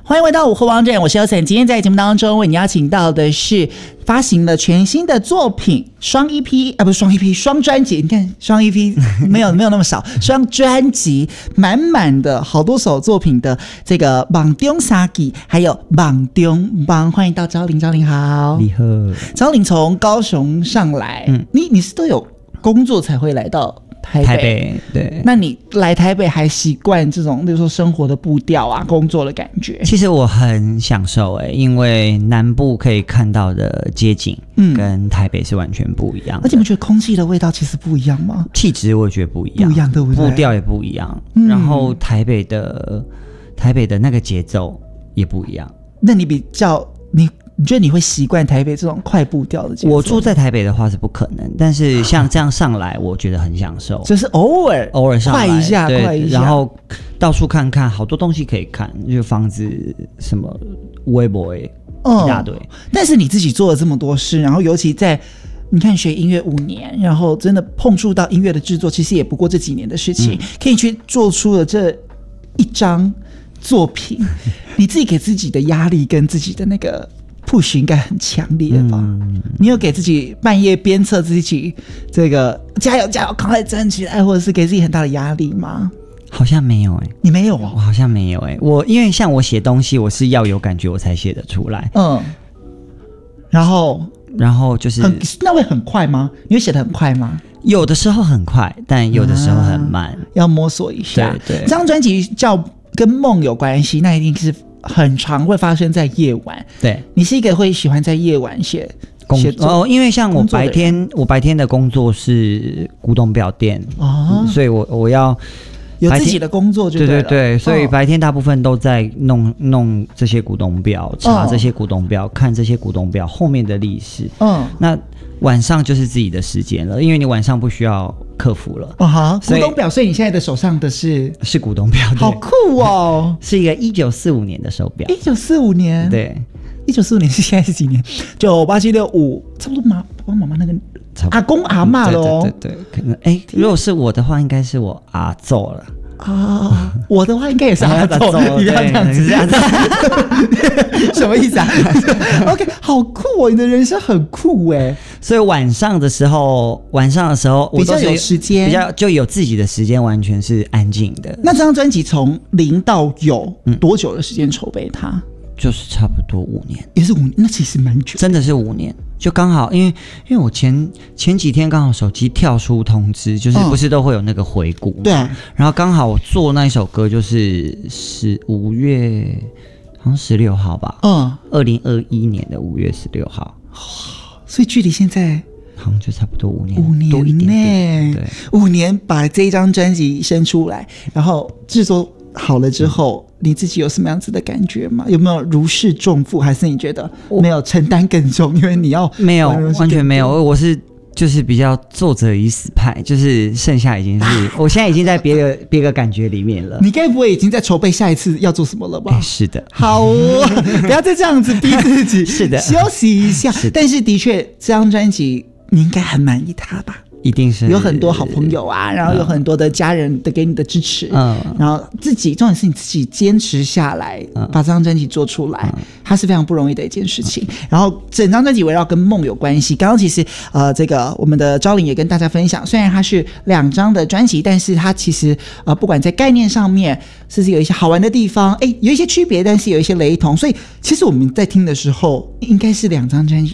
欢迎回到午后王者，我是Elson。今天在节目当中为你邀请到的是发行了全新的作品双 EP 不是双 EP 双专辑，你看双 EP 没有那么少，双专辑满满的好多首作品的这个梦中沙记还有梦中帮，欢迎到昭玲，昭玲好。 你好。 昭玲从高雄上来，你是都有工作才会来到台北， 对。 那你来台北还习惯这种，比如说生活的步调啊，工作的感觉？ 其实我很享受因为南部可以看到的街景，跟台北是完全不一样的。 而且你们觉得空气的味道其实不一样吗？ 气质我也觉得不一样， 不一样，对不对？ 步调也不一样，然后台北的那个节奏也不一样。 那你比较你觉得你会习惯台北这种快步调的节奏？ 我住在台北的话是不可能，但是像这样上来，我觉得很享受。 就是偶尔上来快一下， 对， 快一下， 然后到处看看，好多东西可以看，就房子什么微博一大堆。 但是你自己做了这么多事，然后尤其在你看学音乐5年，然后真的碰触到音乐的制作，其实也不过这几年的事情，可以去做出了这一张作品，你自己给自己的压力跟自己的那个push应该很强烈吧？你有给自己半夜鞭策自己这个加油加油赶快站起来，或者是给自己很大的压力吗？ 好像没有你没有哦？ 我好像没有我因为像我写东西，我是要有感觉我才写得出来。 然后就是那会很快吗？你会写得很快吗？ 有的时候很快，但有的时候很慢， 要摸索一下。 对， 这张专辑叫跟梦有关系，那一定是很常会发生在夜晚。对，你是一个会喜欢在夜晚写作因为像我白天的工作是古董表店所以我要有自己的工作就对了。 对，所以白天大部分都在弄这些古董表，查这些古董表，看这些古董表后面的历史。那晚上就是自己的时间了，因为你晚上不需要客服了。 古董表，所以你现在的手上的是古董表， 好酷哦！ 是一个1945年的手表。 1945年， 对 ，1945年是现在是几年？98765，差不多爸爸妈妈那个阿公阿嬷了哦。 对，可能如果是我的话，应该是我阿祖了。 我的话应该也是阿祖，你不要这样子，什么意思啊？OK， 好酷哦，你的人生很酷所以晚上的时候我比较有时间， 就有自己的时间，完全是安静的。 那这张专辑从零到有多久的时间筹备它？ 就是差不多5年， 也是5年，那其实蛮久， 真的是5年，就刚好，因为我前几天刚好手机跳出通知，就是不是都会有那个回顾嘛， 对， 然后刚好我做那一首歌就是5月好像16号吧，2021年的5月16号， 所以距离现在好像就差不多5年多一点对 ，5年把这一张专辑生出来，然后制作好了之后，你自己有什么样子的感觉吗？有没有如释重负，还是你觉得没有承担更重？因为你要没有，完全没有，我是就是比较作者已死派，就是剩下已经是我现在已经在别个感觉里面了。 你该不会已经在筹备下一次要做什么了吧？ 是的。 好不要再这样子逼自己是的， 休息一下。但是的确这张专辑你应该很满意它吧？ 一定是有很多好朋友啊，然后有很多的家人的给你的支持，然后自己重点是你自己坚持下来，把这张专辑做出来，它是非常不容易的一件事情。然后整张专辑围绕跟梦有关系。刚刚其实这个我们的昭玲也跟大家分享，虽然它是2张的专辑，但是它其实不管在概念上面，甚至有一些好玩的地方，有一些区别，但是有一些雷同。所以其实我们在听的时候，应该是2张专辑